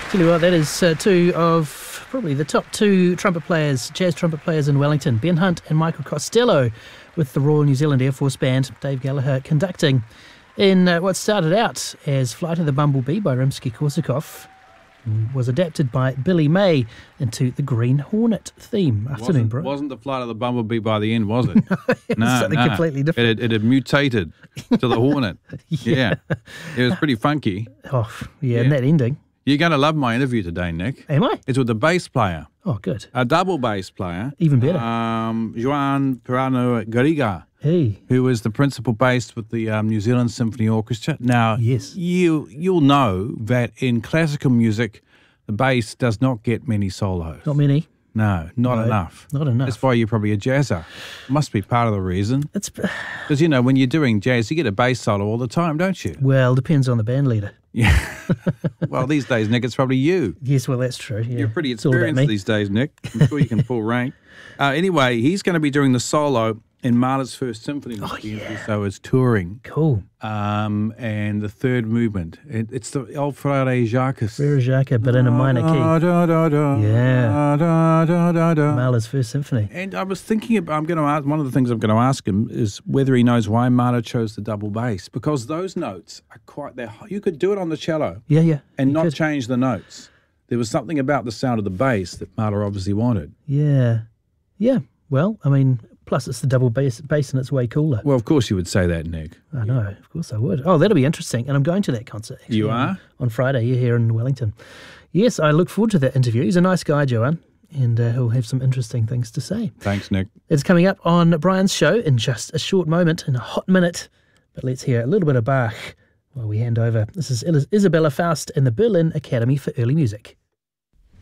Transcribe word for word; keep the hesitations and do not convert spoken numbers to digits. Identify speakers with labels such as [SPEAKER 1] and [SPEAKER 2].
[SPEAKER 1] Tell you what, that is uh, two of probably the top two trumpet players, jazz trumpet players in Wellington, Ben Hunt and Michael Costello, with the Royal New Zealand Air Force Band, Dave Gallagher conducting in uh, what started out as Flight of the Bumblebee by Rimsky-Korsakov, was adapted by Billy May into the Green Hornet theme. Afternoon,
[SPEAKER 2] wasn't,
[SPEAKER 1] bro.
[SPEAKER 2] Wasn't the Flight of the Bumblebee by the end, was it?
[SPEAKER 1] No, it was
[SPEAKER 2] no,
[SPEAKER 1] something
[SPEAKER 2] no.
[SPEAKER 1] completely different.
[SPEAKER 2] It, it had mutated to the Hornet.
[SPEAKER 1] Yeah.
[SPEAKER 2] yeah. It was pretty funky.
[SPEAKER 1] Oh, yeah,
[SPEAKER 2] Yeah.
[SPEAKER 1] and that ending.
[SPEAKER 2] You're going to love my interview today, Nick.
[SPEAKER 1] Am I?
[SPEAKER 2] It's with the bass player,
[SPEAKER 1] Oh, good.
[SPEAKER 2] a double bass player.
[SPEAKER 1] Even better.
[SPEAKER 2] Um, Joan Perano Garriga,
[SPEAKER 1] Hey.
[SPEAKER 2] who is the principal bass with the um, New Zealand Symphony Orchestra. Now,
[SPEAKER 1] Yes.
[SPEAKER 2] you, you'll know that in classical music, the bass does not get many solos.
[SPEAKER 1] Not many.
[SPEAKER 2] No, not
[SPEAKER 1] No,
[SPEAKER 2] enough.
[SPEAKER 1] not enough.
[SPEAKER 2] That's why you're probably a jazzer. Must be part of the reason.
[SPEAKER 1] It's
[SPEAKER 2] Because, you know, when you're doing jazz, you get a bass solo all the time, don't you?
[SPEAKER 1] well, depends on the band leader.
[SPEAKER 2] Yeah. Well, these days, Nick, it's probably you.
[SPEAKER 1] Yes, well, that's true. Yeah.
[SPEAKER 2] You're pretty
[SPEAKER 1] It's all about
[SPEAKER 2] experienced
[SPEAKER 1] me.
[SPEAKER 2] these days, Nick. I'm sure you can pull rank. Uh, anyway, he's going to be doing the solo in Mahler's First Symphony this
[SPEAKER 1] Oh,
[SPEAKER 2] year,
[SPEAKER 1] yeah.
[SPEAKER 2] so it's touring.
[SPEAKER 1] Cool.
[SPEAKER 2] Um, and the third movement, it, it's the El Frere Jacques.
[SPEAKER 1] Frere Jacques, but in a minor key.
[SPEAKER 2] Da, da, da, da,
[SPEAKER 1] Yeah.
[SPEAKER 2] da, da, da, da.
[SPEAKER 1] Mahler's First Symphony.
[SPEAKER 2] And I was thinking, about, I'm going to ask, one of the things I'm going to ask him is whether he knows why Mahler chose the double bass, because those notes are quite, they're, you could do it on the cello
[SPEAKER 1] Yeah, yeah.
[SPEAKER 2] and
[SPEAKER 1] You
[SPEAKER 2] not
[SPEAKER 1] could.
[SPEAKER 2] change the notes. There was something about the sound of the bass that Mahler obviously wanted.
[SPEAKER 1] Yeah. Yeah. Well, I mean, plus it's the double bass, bass and it's way cooler.
[SPEAKER 2] Well, of course you would say that, Nick.
[SPEAKER 1] I know, of course I would. Oh, that'll be interesting. And I'm going to that concert. actually,
[SPEAKER 2] You
[SPEAKER 1] on-
[SPEAKER 2] are?
[SPEAKER 1] On Friday, yeah, here in Wellington. Yes, I look forward to that interview. He's a nice guy, Joanne, and uh, he'll have some interesting things to say.
[SPEAKER 2] Thanks, Nick.
[SPEAKER 1] It's coming up on Brian's show in just a short moment, in a hot minute. But let's hear a little bit of Bach while we hand over. This is Isabella Faust and the Berlin Academy for Early Music.